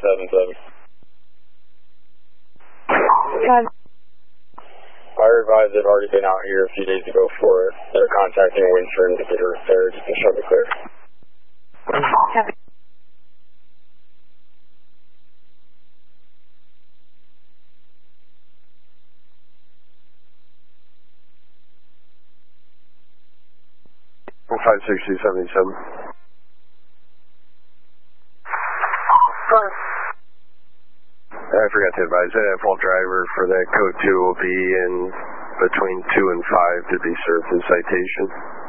577. Fire advised they've already been out here a few days ago for it. They're contacting Windstream to get it repaired. You can show me clear. Copy. Well, 56077. I forgot to advise that full driver for that code 2 will be in between 2 and 5 to be served in citation.